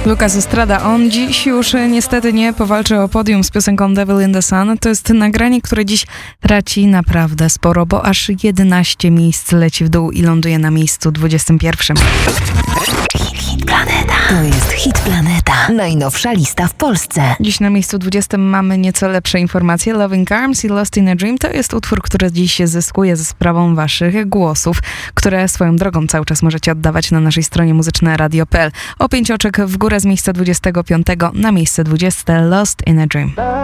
Lucas Estrada, on dziś już niestety nie powalczy o podium z piosenką Devil in the Sun. To jest nagranie, które dziś traci naprawdę sporo, bo aż 11 miejsc leci w dół i ląduje na miejscu 21. Hit Planeta. To jest Hit Planeta. Najnowsza lista w Polsce. Dziś na miejscu 20 mamy nieco lepsze informacje. Loving Arms i Lost in a Dream to jest utwór, który dziś zyskuje ze sprawą waszych głosów, które swoją drogą cały czas możecie oddawać na naszej stronie muzyczneradio.pl. O 5 oczek w górę z miejsca 25 na miejsce 20 Lost in a Dream.